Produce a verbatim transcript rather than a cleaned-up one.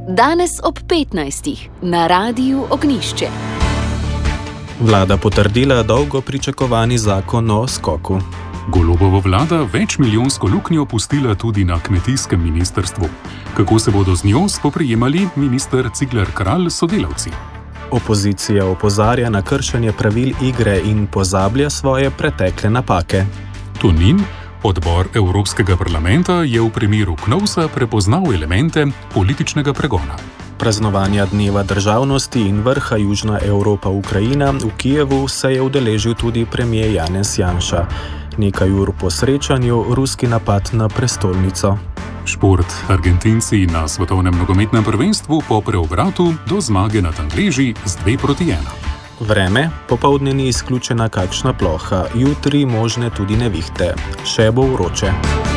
Danes ob petnajstih na Radiu Ognjišče. Vlada potrdila dolgo pričakovani zakon o skoku. Golobova vlada večmilijonsko luknjo pustila tudi na kmetijskem ministrstvu. Kako se bodo z njo spoprijemali minister Cigler Kralj sodelavci? Opozicija opozarja na kršenje pravil igre in pozablja svoje pretekle napake. Tonin, odbor Evropskega parlamenta, je v primeru Knovsa prepoznal elemente političnega pregona. Praznovanja dneva državnosti in vrha Južna Evropa-Ukrajina v Kijevu se je udeležil tudi premier Janez Janša. Nekaj ur po srečanju ruski napad na prestolnico. Šport. Argentinci na svetovnem nogometnem prvenstvu po preobratu do zmage nad Angleži z dve proti ena. Vreme. Popoldne ni izključena kakšna ploha, jutri možne tudi nevihte. Še bo vroče.